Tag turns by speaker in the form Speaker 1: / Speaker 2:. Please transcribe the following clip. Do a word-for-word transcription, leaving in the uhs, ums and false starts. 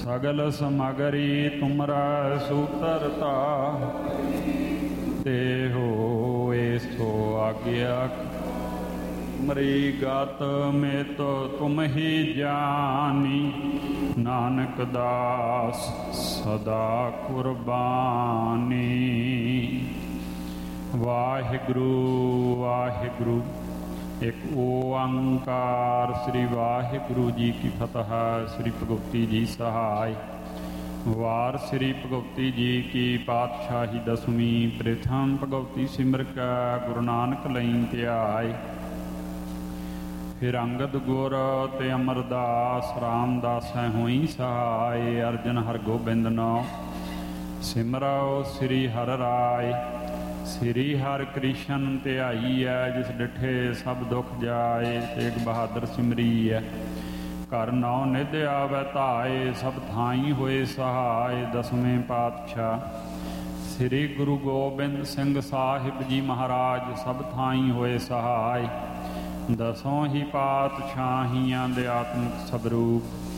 Speaker 1: सगल समगरी तुमरा सूतरता ते हो सो आज्ञा मरी गात में तो तुम ही जानी नानक दास सदा कुर्बानी। वाहिगुरु वाहिगुरु एक ओंकार श्री वाहिगुरु जी की फतह। श्री भगवती जी सहाय। वार श्री भगवती जी की पातशाही दसवीं। प्रथम भगवती सिमर का गुरु नानक लई ध्याय। फिर अंगद गुर ते अमरदास रामदास होई सहाय। अर्जन हरगोबिंद नौ सिमरौ श्री हर राय। श्री हर कृष्ण ध्याई है जिस डिठे सब दुख जाए। तेग बहादुर सिमरी है घर नौ निध आवै धाए। सब थाई होए सहाय। दसवें पातशाह श्री गुरु गोबिंद सिंह साहिब जी महाराज सब थाई होए सहाय। दसों ही पातशाहियां दे आत्मक स्वरूप